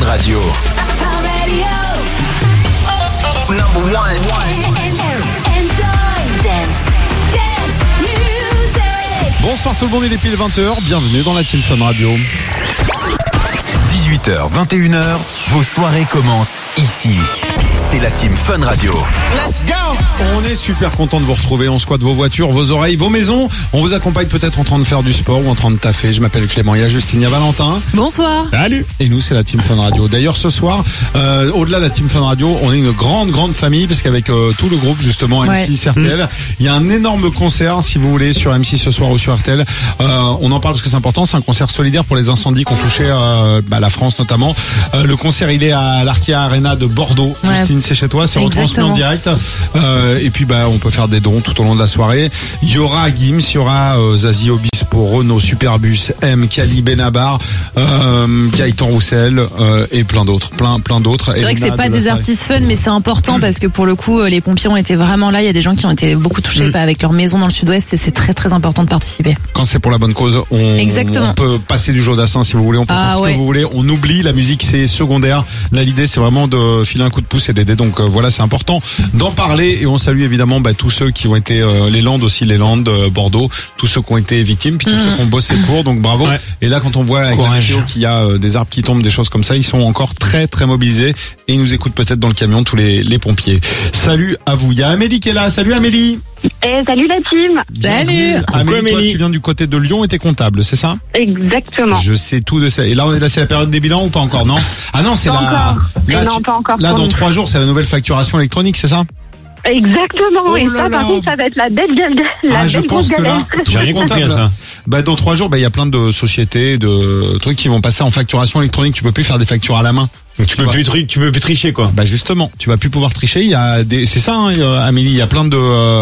Radio. Number one. Bonsoir tout le monde, il est pile 20h, bienvenue dans la Team Fun Radio. 18h, 21h, vos soirées commencent ici. C'est la Team Fun Radio. Let's go! On est super content de vous retrouver, on squatte vos voitures, vos oreilles, vos maisons. On vous accompagne peut-être en train de faire du sport ou en train de taffer. Je m'appelle Clément, il y a Justine, il y a Valentin. Bonsoir. Salut. Et nous, c'est la Team Fun Radio. D'ailleurs, ce soir, au-delà de la Team Fun Radio, on est une grande famille parce qu'avec tout le groupe, justement, M6, RTL, il y a un énorme concert, si vous voulez, sur M6 ce soir ou sur RTL. On en parle parce que c'est important, c'est un concert solidaire pour les incendies qui ont touché la France notamment. Le concert, il est à l'Arkea Arena de Bordeaux. Ouais. Justine, c'est chez toi, c'est retransmis en direct. Et puis, on peut faire des dons tout au long de la soirée. Il y aura Gims, il y aura Zazie, Obispo, Renault, Superbus, M, Cali, Benabar, Gaëtan Roussel et plein d'autres. Plein d'autres. C'est vrai que c'est pas des artistes fun, mais c'est important parce que pour le coup, les pompiers ont été vraiment là. Il y a des gens qui ont été beaucoup touchés avec leur maison dans le sud-ouest et c'est très important de participer. Quand c'est pour la bonne cause, on peut passer du Jodassin si vous voulez, on peut faire ce que vous voulez. On oublie, la musique c'est secondaire. Là, l'idée c'est vraiment de filer un coup de pouce et d'aider. Donc voilà, c'est important d'en parler et on salue évidemment tous ceux qui ont été les Landes aussi, les Landes, Bordeaux, tous ceux qui ont été victimes, puis tous ceux qui ont bossé pour. Donc bravo. Ouais. Et là, quand on voit avec la météo qu'il y a des arbres qui tombent, des choses comme ça, ils sont encore très mobilisés et ils nous écoutent peut-être dans le camion tous les pompiers. Salut à vous. Il y a Amélie qui est là. Salut Amélie. Salut la team. Salut. Amélie, toi, tu viens du côté de Lyon et t'es comptable, c'est ça? Exactement. Je sais tout de ça. Et là, c'est la période des bilans ou pas encore? Non? Ah non, c'est pas encore. Là, dans 3 jours, c'est la nouvelle facturation électronique, c'est ça? Exactement. Oh et ça, par contre, ça va être la belle je pense que là, j'ai rien compris à ça. Dans 3 jours, il y a plein de sociétés, de trucs qui vont passer en facturation électronique. Tu peux plus faire des factures à la main. Donc tu peux plus tricher, quoi. Justement, tu vas plus pouvoir tricher. Il y a c'est ça, Amélie, il y a plein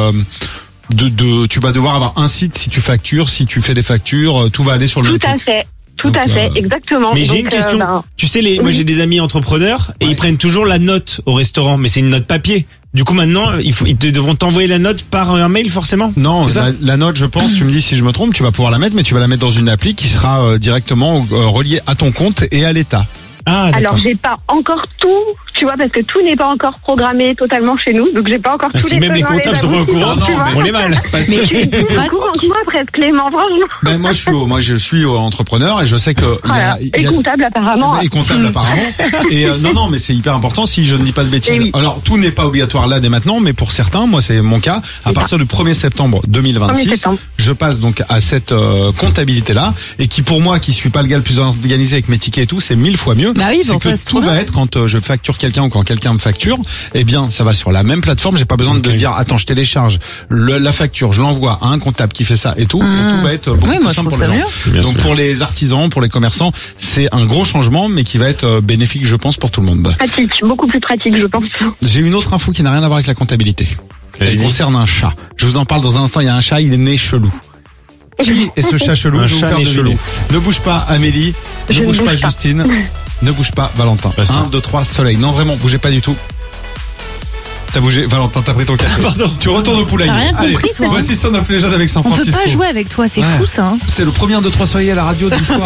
tu vas devoir avoir un site si tu factures, si tu fais des factures, tout va aller sur le même truc. Tout à fait, exactement. Mais j'ai une question. Tu sais, moi j'ai des amis entrepreneurs et ils prennent toujours la note au restaurant, mais c'est une note papier. Du coup, maintenant, ils devront t'envoyer la note par un mail, forcément? Non, la note, je pense, tu me dis si je me trompe, tu vas pouvoir la mettre, mais tu vas la mettre dans une appli qui sera directement reliée à ton compte et à l'État. Ah, alors j'ai pas encore tout, tu vois, parce que tout n'est pas encore programmé totalement chez nous, donc j'ai pas encore tous les. Si même les comptables sont pas au courant, on est mal. Parce mais c'est pratique. Moi, presque Clément, franchement. Moi, je suis entrepreneur et je sais que. Et comptable apparemment. Et comptable apparemment. Et non, mais c'est hyper important si je ne dis pas de bêtises. Oui. Alors tout n'est pas obligatoire là dès maintenant, mais pour certains, moi c'est mon cas. À partir du 1er septembre 2026, je passe donc à cette comptabilité là et qui pour moi, qui suis pas le gars le plus organisé avec mes tickets et tout, c'est 1000 fois mieux. Bah oui, c'est que tout va être quand je facture quelqu'un ou quand quelqu'un me facture, eh bien ça va sur la même plateforme, j'ai pas besoin de dire attends, je télécharge la facture, je l'envoie à un comptable qui fait ça et tout va être beaucoup plus simple pour les gens. Donc pour les artisans, pour les commerçants, c'est un gros changement mais qui va être bénéfique je pense pour tout le monde. Pratique, beaucoup plus pratique je pense. J'ai une autre info qui n'a rien à voir avec la comptabilité. Elle concerne un chat. Je vous en parle dans un instant, il y a un chat, il est né chelou. Qui est ce chat chelou? Je vais vous faire deviner. Ne bouge pas Amélie, ne bouge pas Justine. Ne bouge pas, Valentin. 1, 2, 3, soleil. Non, vraiment, bougez pas du tout. T'as bougé, Valentin, t'as pris ton café. Pardon. Tu retournes au poulailler. T'as rien compris, toi. Voici Son of Legend avec San Francisco. On peut pas jouer avec toi, c'est fou ça. C'était le premier 1, 2, 3 soleil à la radio de l'histoire.